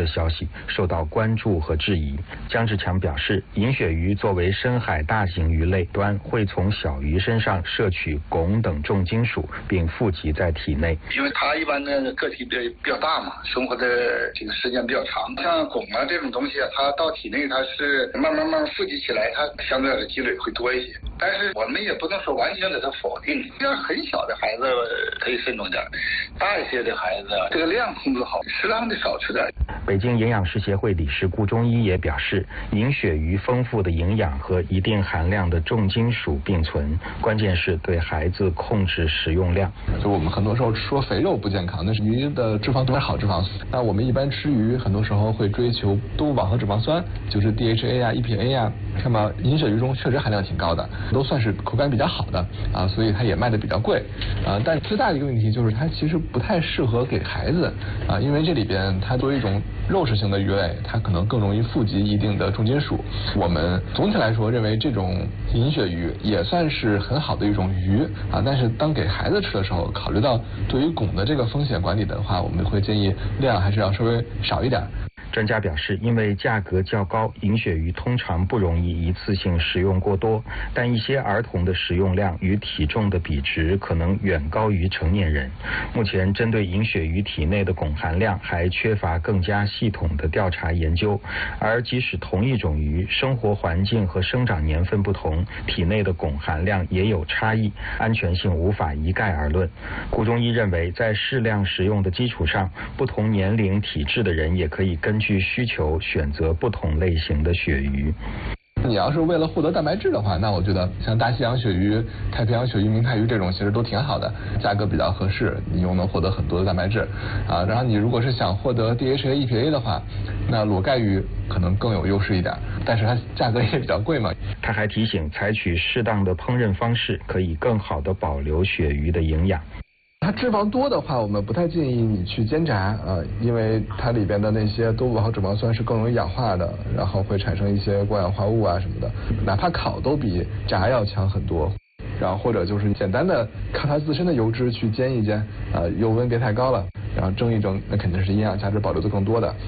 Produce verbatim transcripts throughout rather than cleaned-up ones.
消息受到关注和质疑。姜志强表示，银鳕鱼作为深海大型鱼类端，会从小鱼身上摄取汞等重金属，并富集在体内。 因为它一般的个体比较比较大嘛，生活的这个时间比较长，像汞啊这种东西啊，它到体内它是慢慢慢慢富集起来，它相对的积累会多一些。但是我们也不能说完全给它否定，要是很小的孩子可以慎重点，大一些的孩子这个量控制好，适当的少吃点。 北京营养师协会理事顾中医也表示，银鳕鱼丰富的营养和一定含量的重金属并存，关键是对孩子控制食用量。 就我们很多时候说肥肉不健康，那是鱼的脂肪都是好脂肪。那我们一般吃鱼，很多时候会追求动物饱和脂肪酸，就是 D H A 啊、E P A 啊。那么银鳕鱼中确实含量挺高的，都算是口感比较好的啊，所以它也卖的比较贵啊。但最大的一个问题就是它其实不太适合给孩子啊，因为这里边它作为一种肉食型的鱼类，它可能更容易富集一定的重金属。我们总体来说认为这种银鳕鱼也算是很好的一种鱼啊，但是当给孩子吃的时候，考虑到对于汞的这个风险管理的话，我们会建议量还是要稍微少一点。 专家表示，因为价格较高，银鳕鱼通常不容易一次性食用过多，但一些儿童的食用量与体重的比值可能远高于成年人。目前针对银鳕鱼体内的汞含量还缺乏更加系统的调查研究，而即使同一种鱼，生活环境和生长年份不同，体内的汞含量也有差异，安全性无法一概而论。顾中医认为，在适量食用的基础上，不同年龄体质的人也可以根据需求选择不同类型的鳕鱼。 你要是为了获得蛋白质的话，那我觉得像大西洋鳕鱼、太平洋鳕鱼、明太鱼这种其实都挺好的，价格比较合适，你又能获得很多的蛋白质啊。然后你如果是想获得 D H A、E P A 的话，那裸盖鱼可能更有优势一点，但是它价格也比较贵嘛。 他还提醒，采取适当的烹饪方式，可以更好的保留鳕鱼的营养。 它脂肪多的话，我们不太建议你去煎炸呃，因为它里边的那些动物饱和脂肪酸是更容易氧化的，然后会产生一些过氧化物啊什么的，哪怕烤都比炸要强很多。然后或者就是简单的靠它自身的油脂去煎一煎，呃，油温别太高了，然后蒸一蒸，那肯定是营养价值保留的更多的。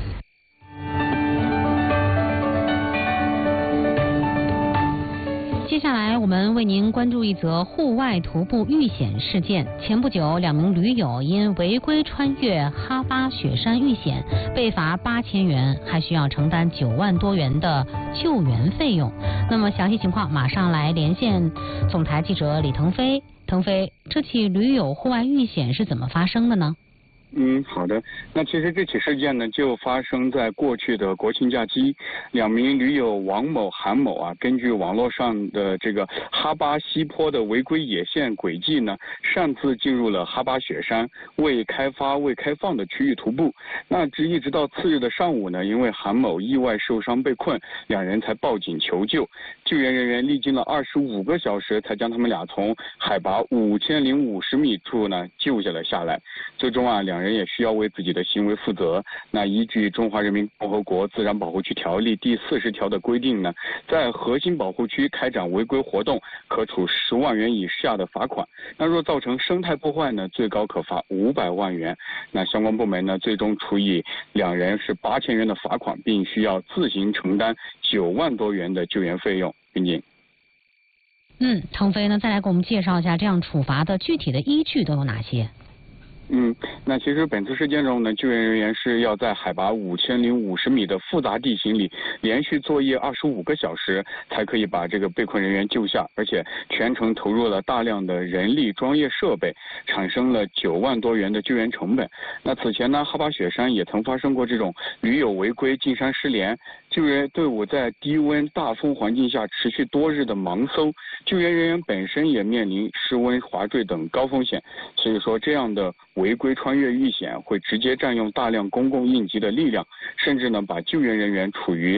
接下来我们为您关注一则户外徒步遇险事件。前不久，两名驴友因违规穿越哈巴雪山遇险，被罚八千元，还需要承担九万多元的救援费用。那么详细情况，马上来连线总台记者李腾飞。腾飞，这起驴友户外遇险是怎么发生的呢？ 嗯，好的。那其实这起事件呢，就发生在过去的国庆假期。两名驴友王某、韩某啊，根据网络上的这个哈巴西坡的违规野线轨迹呢，擅自进入了哈巴雪山未开发、未开放的区域徒步。那直一直到次日的上午呢，因为韩某意外受伤被困，两人才报警求救。救援人员历经了二十五个小时，才将他们俩从海拔五千零五十米处呢救下了下来。最终啊，两人也需要为自己的行为负责。那依据《中华人民共和国自然保护区条例》第四十条的规定呢，在核心保护区开展违规活动，可处十万元以下的罚款。那若造成生态破坏呢，最高可罚五百万元。那相关部门呢，最终处以两人是八千元的罚款，并需要自行承担九万多元的救援费用。并且嗯，腾飞呢，再来给我们介绍一下这样处罚的具体的依据都有哪些？ 嗯，那其实本次事件中呢，救援人员是要在海拔五千零五十米的复杂地形里连续作业二十五个小时，才可以把这个被困人员救下，而且全程投入了大量的人力、专业设备，产生了九万多元的救援成本。那此前呢，哈巴雪山也曾发生过这种驴友违规进山失联，救援队伍在低温大风环境下持续多日的盲搜，救援人员本身也面临失温、滑坠等高风险。所以说，这样的违规穿越遇险会直接占用大量公共应急的力量，甚至呢把救援人员处于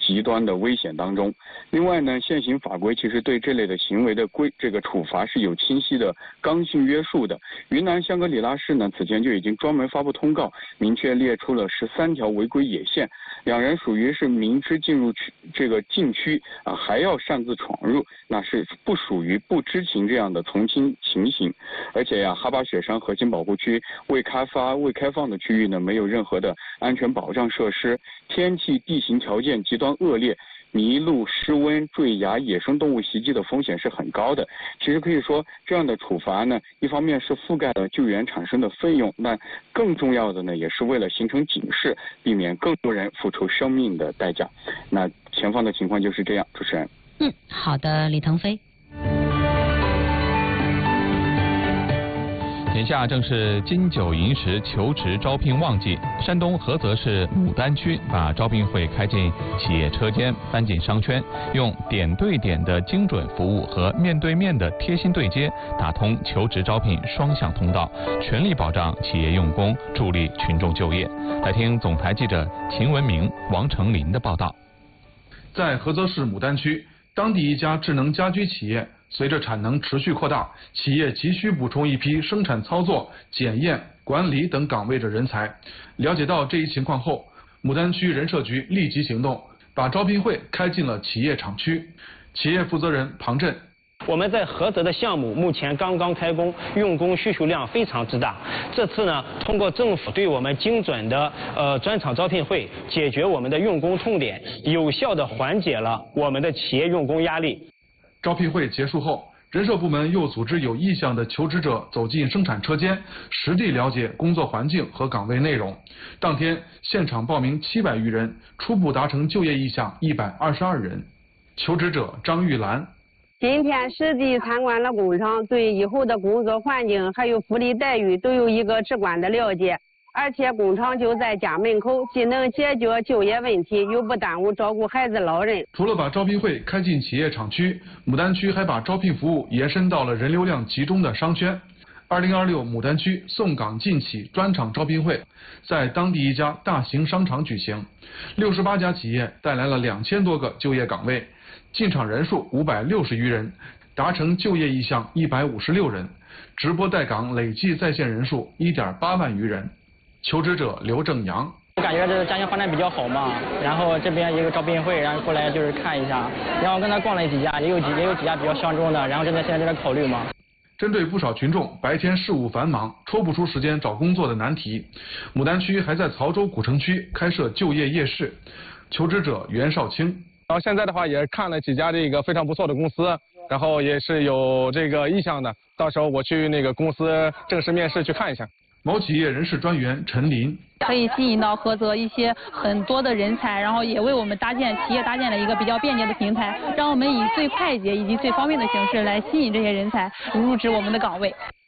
极端的危险当中。另外呢，现行法规其实对这类的行为的规这个处罚是有清晰的刚性约束的。云南香格里拉市呢，此前就已经专门发布通告，明确列出了十三条违规野线，两人属于是明知进入区这个禁区啊，还要擅自闯入，那是不属于不知情这样的从轻情形。而且呀，哈巴雪山核心保护区未开发未开放的区域呢，没有任何的安全保障设施，天气地形条件极端恶劣，迷路、失温、坠崖、野生动物袭击的风险是很高的。其实可以说，这样的处罚呢，一方面是覆盖了救援产生的费用，那更重要的呢，也是为了形成警示，避免更多人付出生命的代价。那前方的情况就是这样，主持人。 嗯，好的，李腾飞。 眼下正是金九银十求职招聘旺季，山东菏泽市牡丹区把招聘会开进企业车间，搬进商圈，用点对点的精准服务和面对面的贴心对接，打通求职招聘双向通道，全力保障企业用工，助力群众就业。来听总台记者秦文明、王成林的报道。 在菏泽市牡丹区，当地一家智能家居企业随着产能持续扩大，企业急需补充一批生产操作、检验、管理等岗位的人才。了解到这一情况后，牡丹区人社局立即行动，把招聘会开进了企业厂区。企业负责人庞震。 我们在菏泽的项目目前刚刚开工，用工需求量非常之大。这次呢，通过政府对我们精准的呃专场招聘会，解决我们的用工痛点，有效的缓解了我们的企业用工压力。 招聘会结束后，人社部门又组织有意向的求职者走进生产车间，实地了解工作环境和岗位内容。当天现场报名七百余人，初步达成就业意向一百二十二人。求职者张玉兰。 今天实地参观了工厂，对以后的工作环境还有福利待遇都有一个直观的了解。而且工厂就在家门口，既能解决就业问题，又不耽误照顾孩子老人。 除了把招聘会开进企业厂区，牡丹区还把招聘服务延伸到了人流量集中的商圈。二零二六牡丹区送岗进企专场招聘会在当地一家大型商场举行，六十八家企业带来了两千多个就业岗位，进场人数五百六十余人，达成就业意向一百五十六人，直播待岗累计在线人数一点八万余人。求职者刘正阳。 我感觉这个家庭发展比较好嘛，然后这边一个招聘会，然后过来就是看一下，然后跟他逛了几家，也有几也有几家比较相中的，然后正在现在正在考虑嘛。 针对不少群众白天事务繁忙，抽不出时间找工作的难题，牡丹区还在曹州古城区开设就业夜市。求职者袁少清。 然后现在的话也看了几家这个非常不错的公司，然后也是有这个意向的，到时候我去那个公司正式面试去看一下。 某企业人事专员陈林。 可以吸引到菏泽一些很多的人才，然后也为我们搭建企业搭建了一个比较便捷的平台，让我们以最快捷以及最方便的形式来吸引这些人才入职我们的岗位。